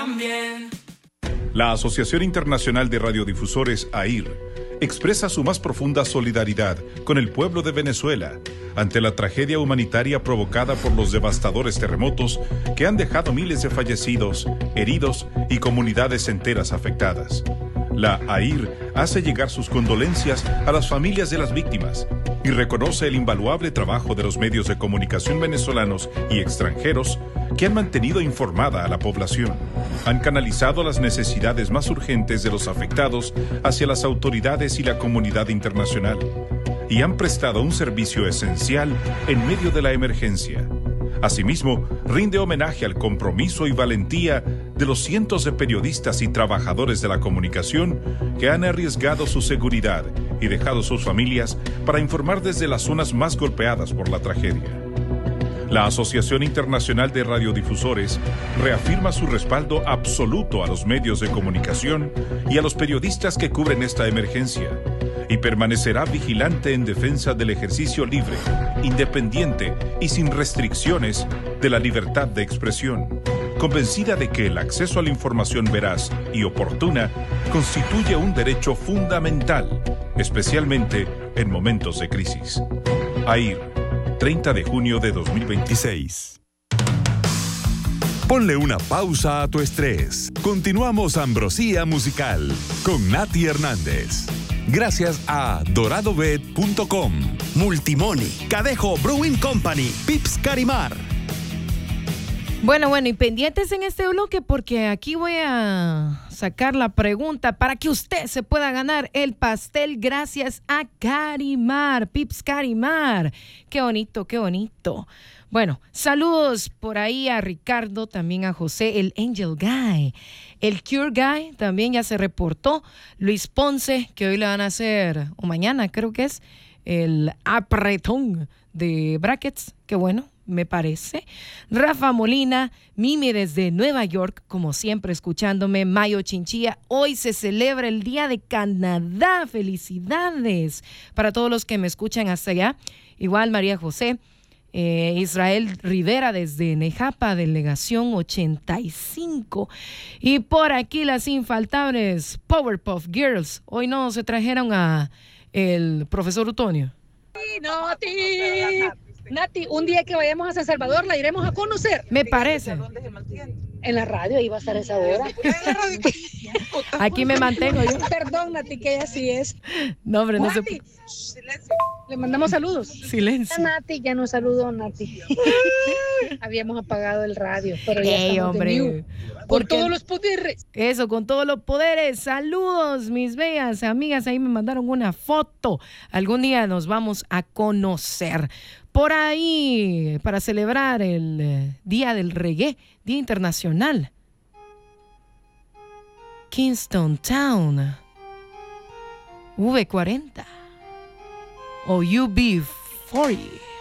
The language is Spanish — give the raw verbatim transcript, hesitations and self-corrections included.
también. La Asociación Internacional de Radiodifusores, A I R, expresa su más profunda solidaridad con el pueblo de Venezuela ante la tragedia humanitaria provocada por los devastadores terremotos que han dejado miles de fallecidos, heridos y comunidades enteras afectadas. La A I R hace llegar sus condolencias a las familias de las víctimas y reconoce el invaluable trabajo de los medios de comunicación venezolanos y extranjeros que han mantenido informada a la población. Han canalizado las necesidades más urgentes de los afectados hacia las autoridades y la comunidad internacional y han prestado un servicio esencial en medio de la emergencia. Asimismo, rinde homenaje al compromiso y valentía de los cientos de periodistas y trabajadores de la comunicación que han arriesgado su seguridad y dejado sus familias para informar desde las zonas más golpeadas por la tragedia. La Asociación Internacional de Radiodifusores reafirma su respaldo absoluto a los medios de comunicación y a los periodistas que cubren esta emergencia y permanecerá vigilante en defensa del ejercicio libre, independiente y sin restricciones de la libertad de expresión, convencida de que el acceso a la información veraz y oportuna constituye un derecho fundamental, especialmente en momentos de crisis. A I R, treinta de junio de dos mil veintiséis. Ponle una pausa a tu estrés. Continuamos Ambrosía Musical con Nati Hernández. Gracias a dorado bet punto com, Multimoni, Cadejo Brewing Company, Pips Carimar. Bueno, bueno, y pendientes en este bloque porque aquí voy a sacar la pregunta para que usted se pueda ganar el pastel gracias a Carimar, Pips Carimar. Qué bonito, qué bonito. Bueno, saludos por ahí a Ricardo, también a José, el Angel Guy. El Cure Guy también ya se reportó. Luis Ponce, que hoy le van a hacer, o mañana creo que es, el apretón de brackets. Qué bueno, me parece. Rafa Molina, Mimi desde Nueva York, como siempre escuchándome. Mayo Chinchilla, hoy se celebra el Día de Canadá. Felicidades para todos los que me escuchan hasta allá. Igual María José. Eh, Israel Rivera desde Nejapa, delegación ochenta y cinco. Y por aquí las infaltables Powerpuff Girls. Hoy no se trajeron a el profesor Utonio. Nati, Nati, un día que vayamos a San Salvador la iremos a conocer. Me parece. En la radio iba a estar esa hora. Aquí me mantengo yo. Perdón, Nati, que ella sí es. No, hombre, no se... Silencio. Le mandamos saludos. Silencio. A Nati, ya nos saludó Nati. Habíamos apagado el radio, pero ya Ey, estamos hombre. de new. Con Porque... todos los poderes. Eso, con todos los poderes. Saludos, mis bellas amigas. Ahí me mandaron una foto. Algún día nos vamos a conocer. Por ahí, para celebrar el eh, Día del Reggae, Día Internacional. Kingston Town. V cuarenta. O U B cuarenta.